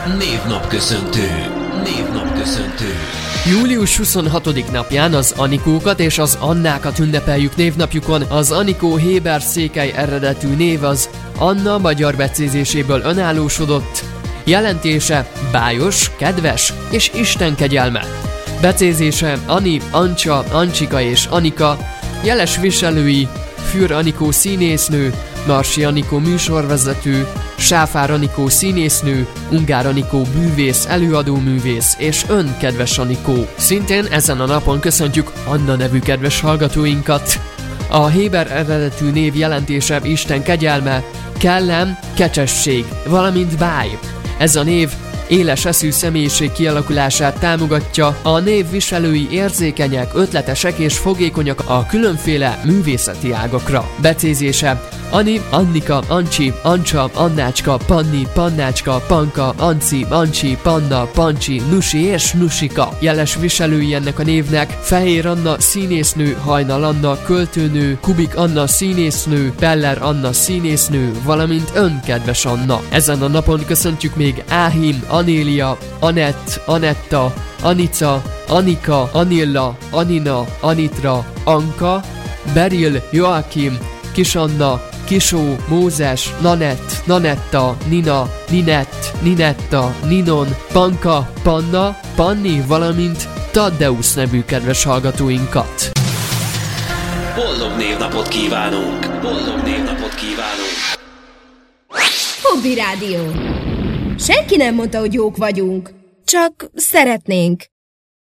Névnapköszöntő. Július 26. napján az Anikókat és az Annákat ünnepeljük névnapjukon. Az Anikó héber székely eredetű név, az Anna magyar becézéséből önállósodott. Jelentése bájos, kedves és Isten kegyelme. Becézése Ani, Ancsa, Ancsika és Anika. Jeles viselői Für Anikó színésznő, Marsi Anikó műsorvezető, Sáfár Anikó színésznő, Ungár Anikó bűvész, előadóművész és ön, kedves Anikó. Szintén ezen a napon köszöntjük Anna nevű kedves hallgatóinkat. A héber eredetű név jelentése Isten kegyelme, kellem, kecsesség, valamint báj. Ez a név éles eszű személyiség kialakulását támogatja, a név viselői érzékenyek, ötletesek és fogékonyak a különféle művészeti ágakra. Becézése Ani, Annika, Ancsi, Ancsa, Annácska, Panni, Pannácska, Panka, Anci, Ancsi, Panna, Pancsi, Nusi és Nusika. Jeles viselői ennek a névnek Fehér Anna színésznő, Hajnal Anna költőnő, Kubik Anna színésznő, Peller Anna színésznő, valamint ön, kedves Anna. Ezen a napon köszöntjük még Áhim, Anélia, Anett, Anetta, Anica, Anika, Anilla, Anina, Anitra, Anka, Beril, Joakim, Kisanna, Kisó, Mózes, Nanett, Nanetta, Nina, Ninett, Ninetta, Ninon, Panka, Panna, Panni, valamint Taddeusz nevű kedves hallgatóinkat. Boldog névnapot kívánunk! Hobby Rádió. Senki nem mondta, hogy jók vagyunk. Csak szeretnénk.